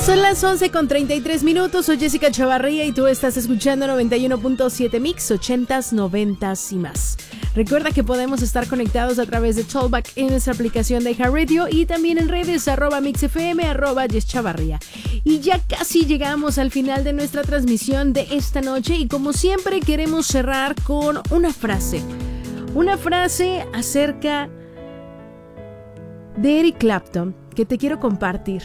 Son las 11:33. Soy Jessica Chavarría y tú estás escuchando 91.7 Mix, 80s, 90s y más. Recuerda que podemos estar conectados a través de Talkback en nuestra aplicación de iHeartRadio y también en redes @MixFM, @JessChavarría. Y ya casi llegamos al final de nuestra transmisión de esta noche y como siempre queremos cerrar con una frase. Una frase acerca de Eric Clapton que te quiero compartir.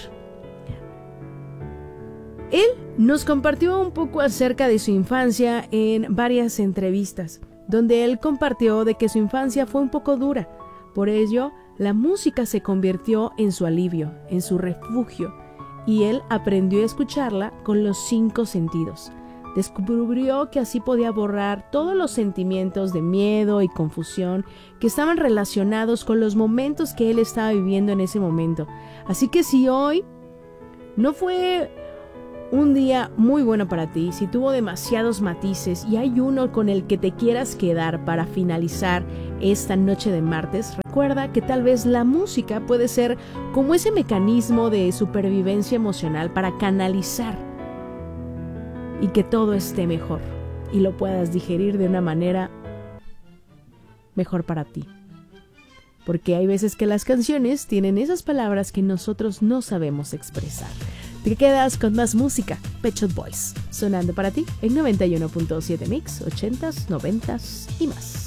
Él nos compartió un poco acerca de su infancia en varias entrevistas, donde él compartió de que su infancia fue un poco dura. Por ello, la música se convirtió en su alivio, en su refugio, y él aprendió a escucharla con los 5 sentidos. Descubrió que así podía borrar todos los sentimientos de miedo y confusión que estaban relacionados con los momentos que él estaba viviendo en ese momento. Así que si hoy no fue un día muy bueno para ti, si tuvo demasiados matices y hay uno con el que te quieras quedar para finalizar esta noche de martes, recuerda que tal vez la música puede ser como ese mecanismo de supervivencia emocional para canalizar y que todo esté mejor y lo puedas digerir de una manera mejor para ti. Porque hay veces que las canciones tienen esas palabras que nosotros no sabemos expresar. Te quedas con más música, Pet Shop Boys, sonando para ti en 91.7 Mix, 80s, 90s y más.